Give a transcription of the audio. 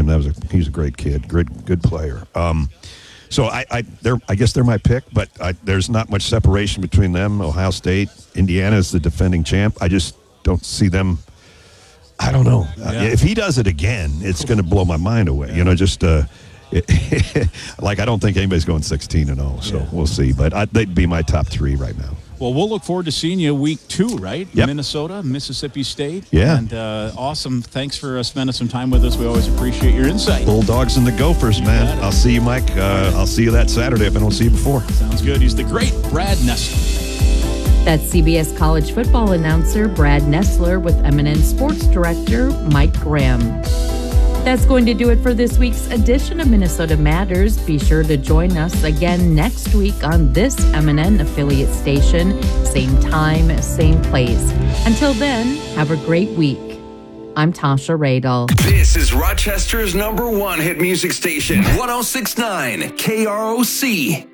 He's a great kid, good player. So I guess they're my pick, but there's not much separation between them. Ohio State, Indiana is the defending champ. I just don't see them. I don't know. If he does it again, it's going to blow my mind away. You know, just like I don't think anybody's going 16-0. So we'll see. But they'd be my top three right now. Well, we'll look forward to seeing you week 2, right? Yep. Minnesota, Mississippi State. Yeah. And awesome. Thanks for spending some time with us. We always appreciate your insight. Bulldogs and the Gophers, man. I'll see you, Mike. I'll see you that Saturday if I don't see you before. Sounds good. He's the great Brad Nessler. That's CBS college football announcer Brad Nessler with eminent sports director Mike Graham. That's going to do it for this week's edition of Minnesota Matters. Be sure to join us again next week on this MNN affiliate station. Same time, same place. Until then, have a great week. I'm Tasha Radel. This is Rochester's #1 hit music station, 106.9 KROC.